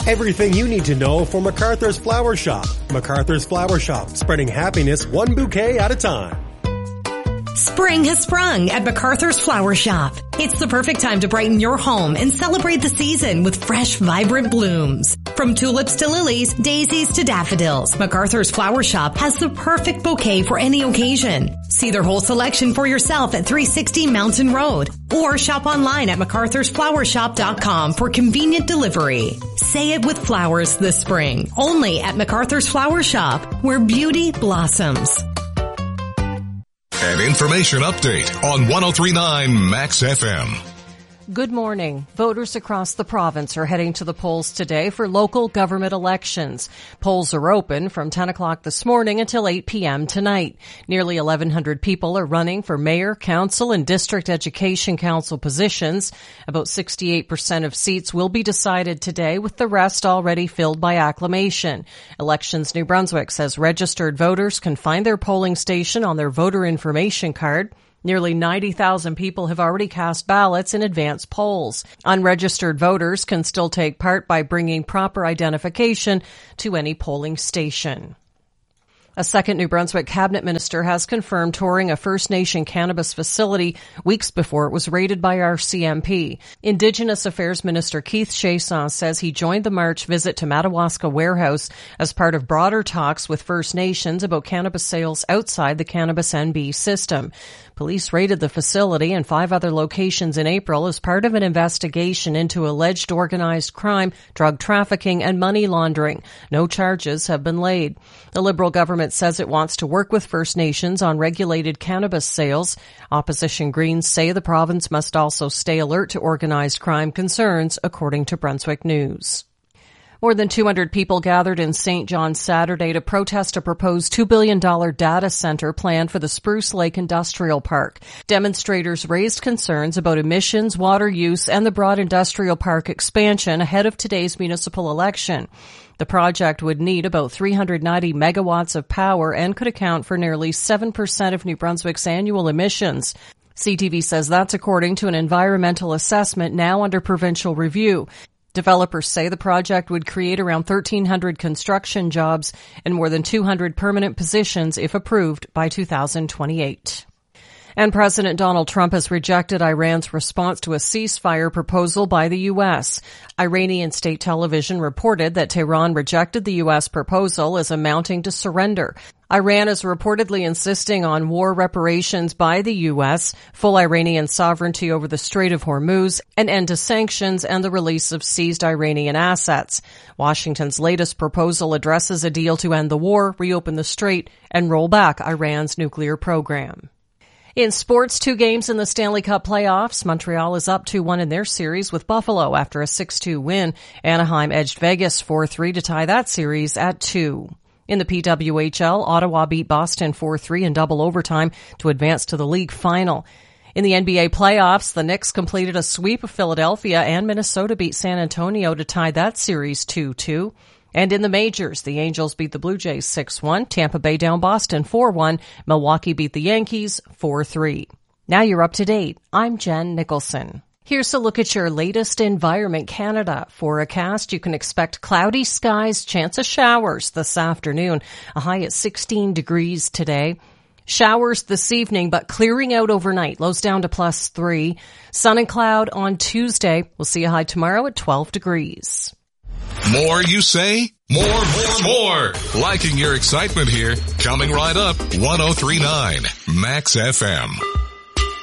Everything you need to know for MacArthur's Flower Shop. MacArthur's Flower Shop, spreading happiness one bouquet at a time. Spring has sprung at MacArthur's Flower Shop. It's the perfect time to brighten your home and celebrate the season with fresh, vibrant blooms. From tulips to lilies, daisies to daffodils, MacArthur's Flower Shop has the perfect bouquet for any occasion. See their whole selection for yourself at 360 Mountain Road or shop online at MacArthursFlowershop.com for convenient delivery. Say it with flowers this spring, only at MacArthur's Flower Shop, where beauty blossoms. An information update on 103.9 Max FM. Good morning. Voters across the province are heading to the polls today for local government elections. Polls are open from 10 o'clock this morning until 8 p.m. tonight. Nearly 1,100 people are running for mayor, council, and district education council positions. About 68% of seats will be decided today, with the rest already filled by acclamation. Elections New Brunswick says registered voters can find their polling station on their voter information card. Nearly 90,000 people have already cast ballots in advance polls. Unregistered voters can still take part by bringing proper identification to any polling station. A second New Brunswick cabinet minister has confirmed touring a First Nation cannabis facility weeks before it was raided by RCMP. Indigenous Affairs Minister Keith Chiasson says he joined the March visit to Madawaska Warehouse as part of broader talks with First Nations about cannabis sales outside the Cannabis NB system. Police raided the facility and 5 other locations in April as part of an investigation into alleged organized crime, drug trafficking, and money laundering. No charges have been laid. The Liberal government says it wants to work with First Nations on regulated cannabis sales. Opposition Greens say the province must also stay alert to organized crime concerns, according to Brunswick News. More than 200 people gathered in St. John Saturday to protest a proposed $2 billion data center plan for the Spruce Lake Industrial Park. Demonstrators raised concerns about emissions, water use, and the broad industrial park expansion ahead of today's municipal election. The project would need about 390 megawatts of power and could account for nearly 7% of New Brunswick's annual emissions. CTV says that's according to an environmental assessment now under provincial review. Developers say the project would create around 1,300 construction jobs and more than 200 permanent positions if approved by 2028. And President Donald Trump has rejected Iran's response to a ceasefire proposal by the U.S. Iranian state television reported that Tehran rejected the U.S. proposal as amounting to surrender. Iran is reportedly insisting on war reparations by the U.S., full Iranian sovereignty over the Strait of Hormuz, an end to sanctions, and the release of seized Iranian assets. Washington's latest proposal addresses a deal to end the war, reopen the strait, and roll back Iran's nuclear program. In sports, 2 games in the Stanley Cup playoffs. Montreal is up 2-1 in their series with Buffalo after a 6-2 win. Anaheim edged Vegas 4-3 to tie that series at 2. In the PWHL, Ottawa beat Boston 4-3 in double overtime to advance to the league final. In the NBA playoffs, the Knicks completed a sweep of Philadelphia, and Minnesota beat San Antonio to tie that series 2-2. And in the majors, the Angels beat the Blue Jays 6-1, Tampa Bay down Boston 4-1, Milwaukee beat the Yankees 4-3. Now you're up to date. I'm Jen Nicholson. Here's a look at your latest Environment Canada forecast. You can expect cloudy skies, chance of showers this afternoon, a high at 16 degrees today. Showers this evening, but clearing out overnight, lows down to +3. Sun and cloud on Tuesday. We'll see a high tomorrow at 12 degrees. More, you say? More. Liking your excitement here. Coming right up, 103.9 Max FM.